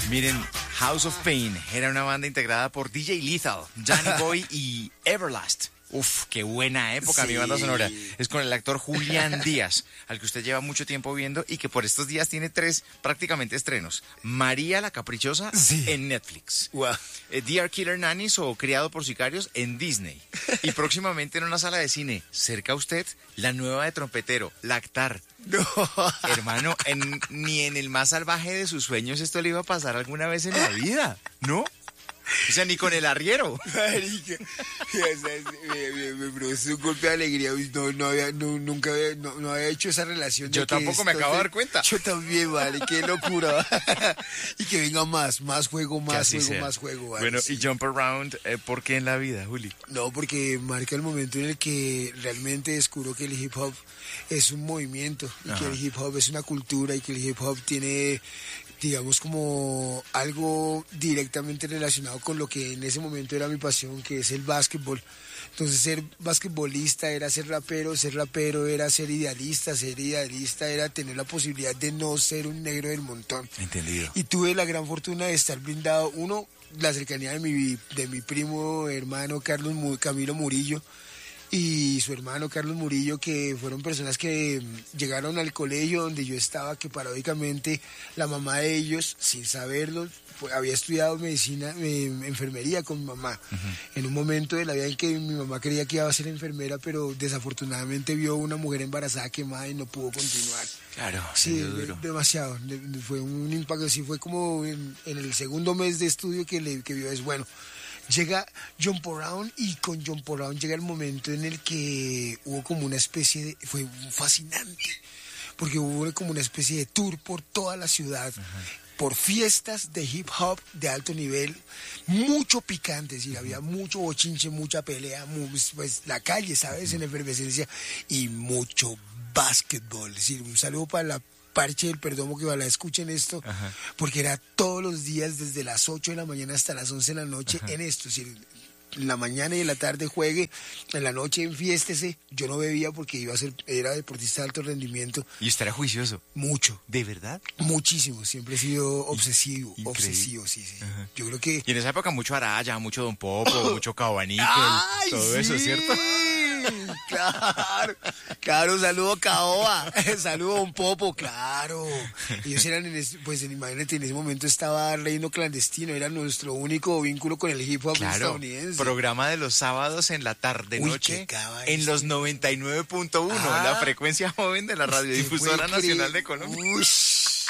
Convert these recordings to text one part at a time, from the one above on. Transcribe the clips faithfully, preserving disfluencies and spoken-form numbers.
Miren, House of Pain era una banda integrada por D J Lethal, Danny Boy y Everlast. Uf, qué buena época, sí. Mi banda sonora. Es con el actor Julián Díaz, al que usted lleva mucho tiempo viendo y que por estos días tiene tres prácticamente estrenos. María la Caprichosa, sí, en Netflix. Wow. Eh, Dear Killer Nannies o Criado por Sicarios en Disney. Y próximamente en una sala de cine, cerca a usted, la nueva de Trompetero, Lactar. No. Hermano, en, ni en el más salvaje de sus sueños esto le iba a pasar alguna vez en la vida, ¿no? O sea, ni con el arriero. Marica, me, me, me produce un golpe de alegría. No, no había, no, nunca había, no, no había hecho esa relación. Yo tampoco me acabo de dar cuenta. Yo también, vale, qué locura. Y que venga más, más juego, más juego, sea. más juego. Vale, bueno, sí. Y Jump Around, eh, ¿por qué en la vida, Juli? No, porque marca el momento en el que realmente descubro que el hip hop es un movimiento, y Ajá. que el hip hop es una cultura, y que el hip hop tiene, digamos, como algo directamente relacionado con lo que en ese momento era mi pasión, que es el básquetbol. Entonces ser basquetbolista era ser rapero, ser rapero era ser idealista, ser idealista era tener la posibilidad de no ser un negro del montón. Entendido. Y tuve la gran fortuna de estar blindado, uno, la cercanía de mi, de mi primo, hermano Carlos Camilo Murillo, y su hermano Carlos Murillo, que fueron personas que llegaron al colegio donde yo estaba, que paradójicamente la mamá de ellos, sin saberlo, fue, había estudiado medicina, eh, enfermería con mi mamá. Uh-huh. En un momento de la vida en que mi mamá creía que iba a ser enfermera, pero desafortunadamente vio una mujer embarazada quemada y no pudo continuar. Claro, sí, de, demasiado. De, de, fue un impacto, sí, fue como en, en el segundo mes de estudio que, le, que vio eso. Bueno, llega Jump Around, y con Jump Around llega el momento en el que hubo como una especie de... Fue fascinante, porque hubo como una especie de tour por toda la ciudad, uh-huh. por fiestas de hip hop de alto nivel, mucho picante, es decir, uh-huh. había mucho bochinche, mucha pelea, muy, pues la calle, ¿sabes?, uh-huh. en efervescencia, y mucho básquetbol. Es decir, un saludo para la Parche del Perdomo, que ojalá escuchen esto, Ajá. porque era todos los días desde las ocho de la mañana hasta las once de la noche Ajá. en esto, es decir, en la mañana y en la tarde juegue, en la noche enfiéstese. Yo no bebía porque iba a ser, era deportista de alto rendimiento. ¿Y usted era juicioso? Mucho. ¿De verdad? Muchísimo, siempre he sido obsesivo, Increíble. obsesivo, sí, sí. Ajá. Yo creo que... Y en esa época mucho Araya, mucho Don Popo, mucho Cabaníquel, todo sí. eso, ¿cierto? Claro, claro, saludo a Caoba, saludo a un Popo, claro. Ellos eran, en ese, pues imagínate, en ese momento estaba Reino Clandestino, era nuestro único vínculo con el hip hop claro, estadounidense. Programa de los sábados en la tarde noche en los noventa y nueve punto uno, ah, la frecuencia joven de la Radiodifusora Nacional de Colombia. Ush.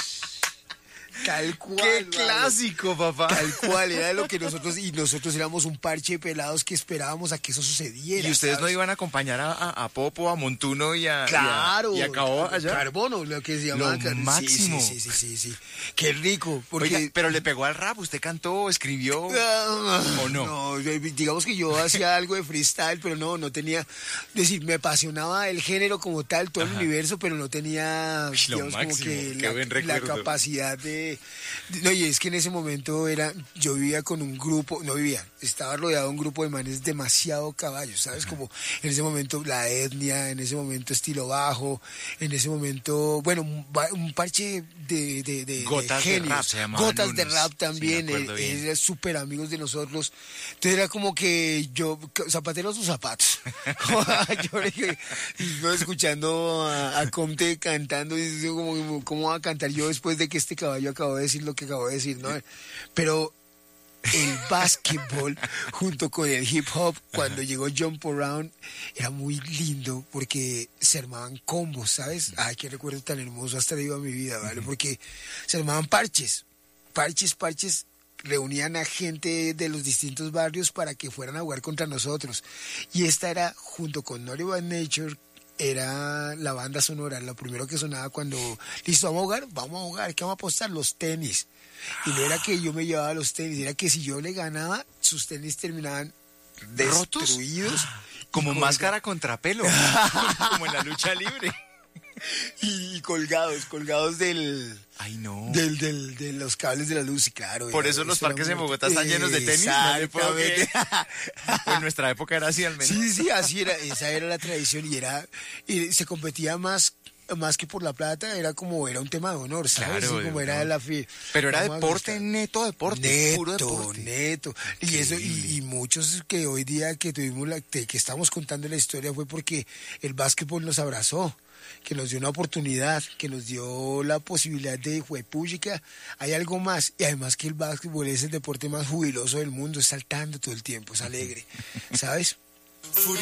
Tal cual. ¡Qué clásico, vale. papá! Tal cual, era lo que nosotros, y nosotros éramos un parche de pelados que esperábamos a que eso sucediera. ¿Y ustedes ¿sabes? no iban a acompañar a, a, a Popo, a Montuno y a... Claro. Y a, y a Cabo allá? Carbono, lo que se llama. Lo máximo. Sí, sí, sí, sí, sí. Qué rico. Porque... Oiga, pero le pegó al rap, ¿usted cantó, escribió o no? No, digamos que yo hacía algo de freestyle, pero no, no tenía... Es decir, me apasionaba el género como tal, todo Ajá. el universo, pero no tenía, digamos, como que la, la capacidad de... No, y es que en ese momento era, yo vivía con un grupo, no vivía, estaba rodeado de un grupo de manes demasiado caballos, ¿sabes? Como en ese momento la etnia, en ese momento estilo bajo, en ese momento, bueno, un, un parche de, de, de, Gotas de genios. de rap se llamaban Gotas unos. de rap también, sí, eh, eran súper amigos de nosotros. Entonces era como que yo, zapatero a sus zapatos. Yo iba escuchando a, a Comte cantando y digo, como, ¿cómo va a cantar yo después de que este caballo acabó de decir lo que acabo de decir, ¿no? Pero el básquetbol junto con el hip hop, cuando Ajá. llegó Jump Around, era muy lindo porque se armaban combos, ¿sabes? Ay, qué recuerdo tan hermoso, hasta viva mi vida, ¿vale? Uh-huh. Porque se armaban parches, parches, parches, reunían a gente de los distintos barrios para que fueran a jugar contra nosotros. Y esta era, junto con Naughty by Nature, era la banda sonora, lo primero que sonaba cuando, listo, vamos a jugar, vamos a jugar, ¿qué vamos a apostar? Los tenis. Y no era que yo me llevaba los tenis, era que si yo le ganaba, sus tenis terminaban destruidos. Como máscara contra pelo, como en la lucha libre. Y, y colgados, colgados del... Ay, no. Del, del, de los cables de la luz, y claro. Por eso los parques en Bogotá están llenos de tenis. Exactamente. No, en nuestra época era así al menos. Sí, sí, así era, esa era la tradición, y era, y se competía más más que por la plata, era como, era un tema de honor, ¿sabes? Claro, Sí, como de era honor. la fi- Pero era vamos a deporte, gustar. neto deporte, Neto, puro deporte. neto. Y eso, y, Increíble. y muchos que hoy día que tuvimos la, que, que estamos contando la historia fue porque el básquetbol nos abrazó, que nos dio una oportunidad, que nos dio la posibilidad de juepúchica, hay algo más, y además que el básquetbol es el deporte más jubiloso del mundo, es saltando todo el tiempo, es alegre, ¿sabes?